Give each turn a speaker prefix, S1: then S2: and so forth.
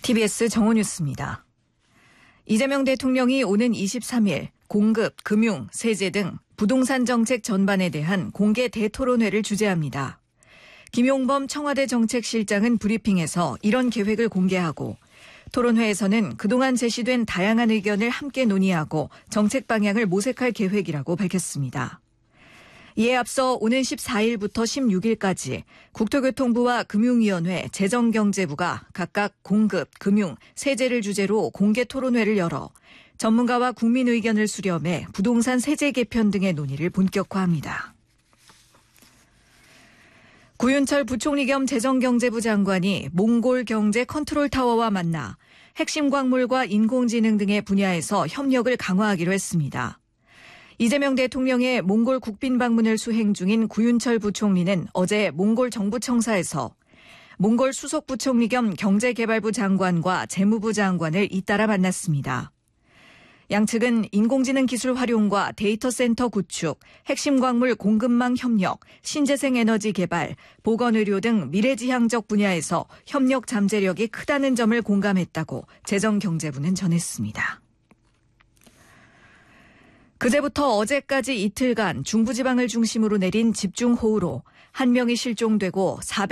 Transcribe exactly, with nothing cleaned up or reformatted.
S1: 티비에스 정오뉴스입니다. 이재명 대통령이 오는 이십삼일 공급, 금융, 세제 등 부동산 정책 전반에 대한 공개 대토론회를 주재합니다. 김용범 청와대 정책실장은 브리핑에서 이런 계획을 공개하고 토론회에서는 그동안 제시된 다양한 의견을 함께 논의하고 정책 방향을 모색할 계획이라고 밝혔습니다. 이에 앞서 오는 십사일부터 십육일까지 국토교통부와 금융위원회, 재정경제부가 각각 공급, 금융, 세제를 주제로 공개 토론회를 열어 전문가와 국민 의견을 수렴해 부동산 세제 개편 등의 논의를 본격화합니다. 구윤철 부총리 겸 재정경제부 장관이 몽골 경제 컨트롤 타워와 만나 핵심 광물과 인공지능 등의 분야에서 협력을 강화하기로 했습니다. 이재명 대통령의 몽골 국빈 방문을 수행 중인 구윤철 부총리는 어제 몽골 정부청사에서 몽골 수석 부총리 겸 경제개발부 장관과 재무부 장관을 잇따라 만났습니다. 양측은 인공지능 기술 활용과 데이터 센터 구축, 핵심 광물 공급망 협력, 신재생 에너지 개발, 보건의료 등 미래지향적 분야에서 협력 잠재력이 크다는 점을 공감했다고 재정경제부는 전했습니다. 그제부터 어제까지 이틀간 중부지방을 중심으로 내린 집중호우로 한 명이 실종되고 사백